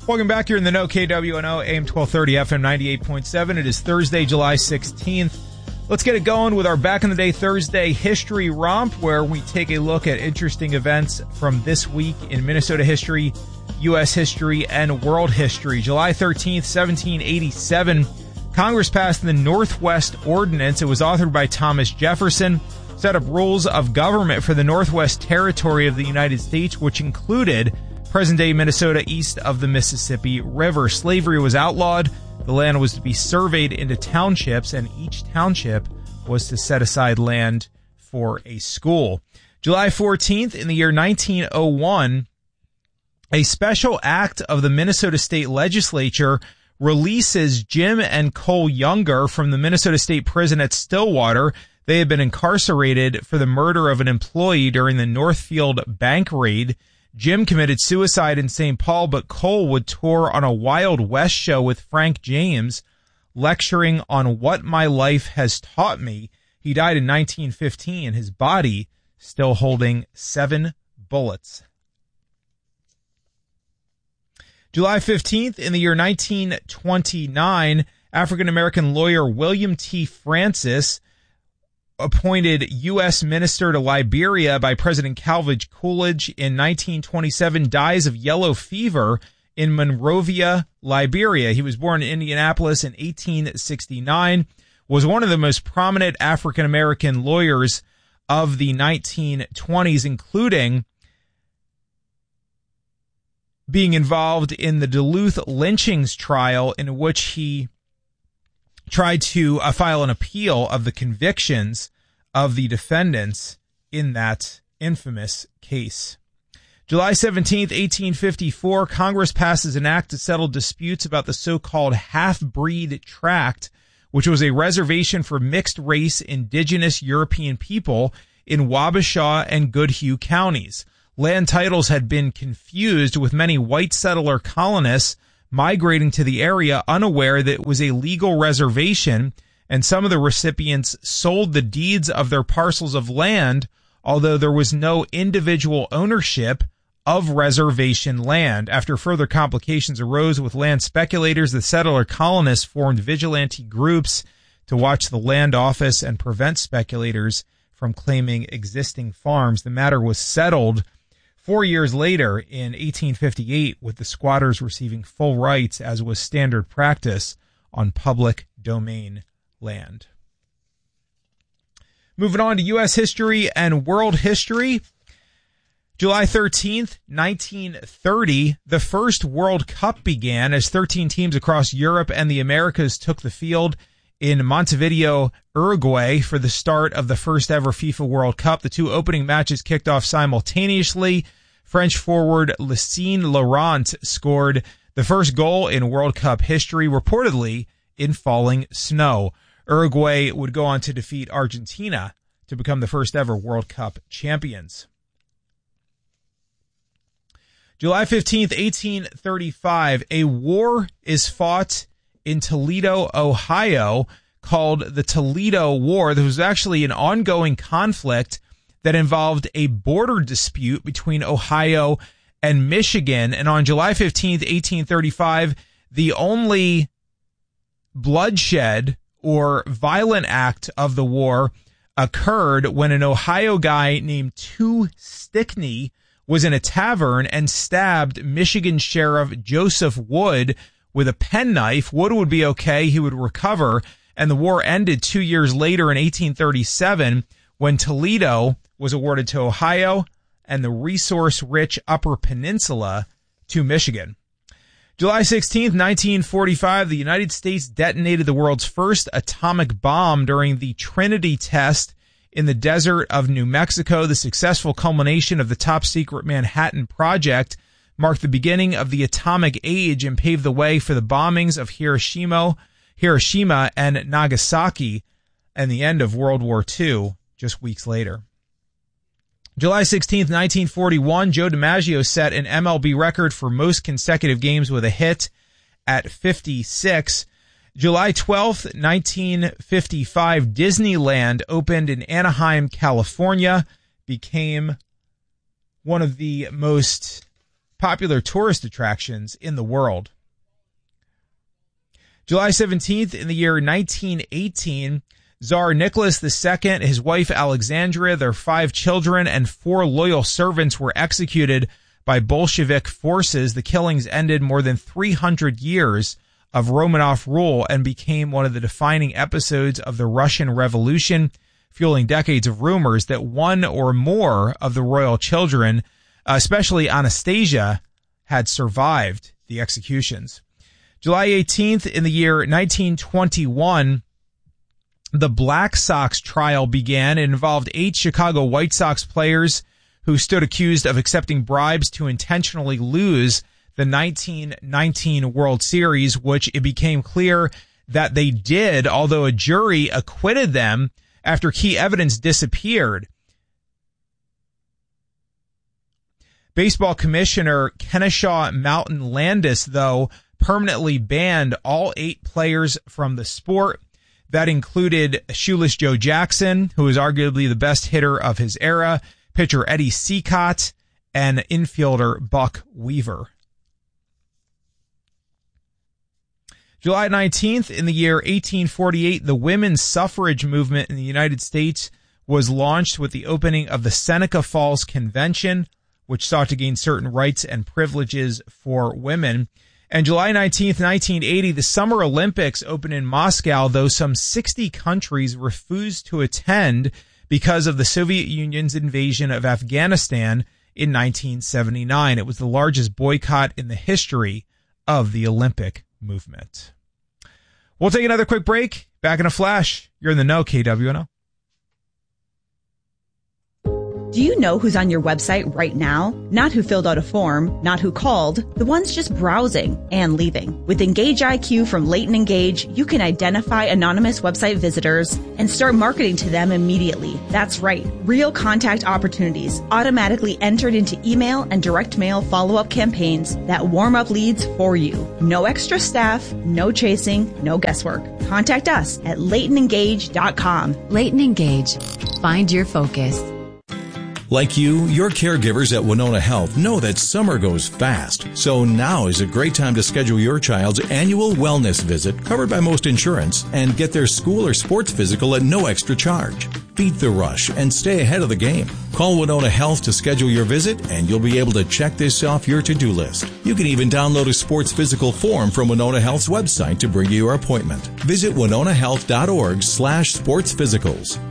Welcome back here in the know, KWNO, AM 1230, FM 98.7. It is Thursday, July 16th. Let's get it going with our Back in the Day Thursday History Romp, where we take a look at interesting events from this week in Minnesota history, U.S. history, and world history. July 13th, 1787, Congress passed the Northwest Ordinance. It was authored by Thomas Jefferson, set up rules of government for the Northwest Territory of the United States, which included present-day Minnesota east of the Mississippi River. Slavery was outlawed. The land was to be surveyed into townships, and each township was to set aside land for a school. July 14th, in the year 1901, a special act of the Minnesota State Legislature releases Jim and Cole Younger from the Minnesota State Prison at Stillwater. They had been incarcerated for the murder of an employee during the Northfield bank raid. Jim committed suicide in St. Paul, but Cole would tour on a Wild West show with Frank James, lecturing on what my life has taught me. He died in 1915, his body still holding 7 bullets. July 15th, in the year 1929, African-American lawyer William T. Francis, appointed U.S. Minister to Liberia by President Calvin Coolidge in 1927, dies of yellow fever in Monrovia, Liberia. He was born in Indianapolis in 1869, was one of the most prominent African-American lawyers of the 1920s, including being involved in the Duluth lynchings trial, in which he tried to file an appeal of the convictions of the defendants in that infamous case. July 17th, 1854, Congress passes an act to settle disputes about the so-called half-breed tract, which was a reservation for mixed-race indigenous European people in Wabasha and Goodhue counties. Land titles had been confused, with many white settler colonists migrating to the area unaware that it was a legal reservation, and some of the recipients sold the deeds of their parcels of land, although there was no individual ownership of reservation land. After further complications arose with land speculators, the settler colonists formed vigilante groups to watch the land office and prevent speculators from claiming existing farms. The matter was settled 4 years later, in 1858, with the squatters receiving full rights, as was standard practice on public domain land. Moving on to U.S. history and world history. July 13th, 1930, the first World Cup began as 13 teams across Europe and the Americas took the field in Montevideo, Uruguay, for the start of the first ever FIFA World Cup. The two opening matches kicked off simultaneously. French forward Lucien Laurent scored the first goal in World Cup history, reportedly in falling snow. Uruguay would go on to defeat Argentina to become the first ever World Cup champions. July 15th, 1835, a war is fought in Toledo, Ohio, called the Toledo War. There was actually an ongoing conflict that involved a border dispute between Ohio and Michigan. And on July 15th, 1835, the only bloodshed or violent act of the war occurred when an Ohio guy named Tu Stickney was in a tavern and stabbed Michigan Sheriff Joseph Wood with a penknife. Wood would be okay. He would recover. And the war ended 2 years later in 1837 when Toledo was awarded to Ohio and the resource-rich Upper Peninsula to Michigan. July 16th, 1945, the United States detonated the world's first atomic bomb during the Trinity test in the desert of New Mexico. The successful culmination of the top-secret Manhattan Project marked the beginning of the atomic age and paved the way for the bombings of Hiroshima and Nagasaki and the end of World War II just weeks later. July 16th, 1941, Joe DiMaggio set an MLB record for most consecutive games with a hit at 56. July 12th, 1955, Disneyland opened in Anaheim, California, became one of the most popular tourist attractions in the world. July 17th, in the year 1918, Tsar Nicholas II, his wife Alexandria, their 5 children, and 4 loyal servants were executed by Bolshevik forces. The killings ended more than 300 years of Romanov rule and became one of the defining episodes of the Russian Revolution, fueling decades of rumors that one or more of the royal children, especially Anastasia, had survived the executions. July 18th, in the year 1921, the Black Sox trial began. It involved 8 Chicago White Sox players who stood accused of accepting bribes to intentionally lose the 1919 World Series, which it became clear that they did, although a jury acquitted them after key evidence disappeared. Baseball Commissioner Kennesaw Mountain Landis, though, permanently banned all 8 players from the sport. That included Shoeless Joe Jackson, who is arguably the best hitter of his era, pitcher Eddie Seacott, and infielder Buck Weaver. July 19th, in the year 1848, the women's suffrage movement in the United States was launched with the opening of the Seneca Falls Convention, which sought to gain certain rights and privileges for women. And July 19th, 1980, the Summer Olympics opened in Moscow, though some 60 countries refused to attend because of the Soviet Union's invasion of Afghanistan in 1979. It was the largest boycott in the history of the Olympic movement. We'll take another quick break. Back in a flash. You're in the know, KWNO. Do you know who's on your website right now? Not who filled out a form, not who called, the ones just browsing and leaving. With Engage IQ from Leighton Engage, you can identify anonymous website visitors and start marketing to them immediately. That's right. Real contact opportunities automatically entered into email and direct mail follow-up campaigns that warm up leads for you. No extra staff, no chasing, no guesswork. Contact us at LeightonEngage.com. Leighton Engage. Find your focus. Like you, your caregivers at Winona Health know that summer goes fast. So now is a great time to schedule your child's annual wellness visit, covered by most insurance, and get their school or sports physical at no extra charge. Beat the rush and stay ahead of the game. Call Winona Health to schedule your visit, and you'll be able to check this off your to-do list. You can even download a sports physical form from Winona Health's website to bring you your appointment. Visit winonahealth.org/sportsphysicals.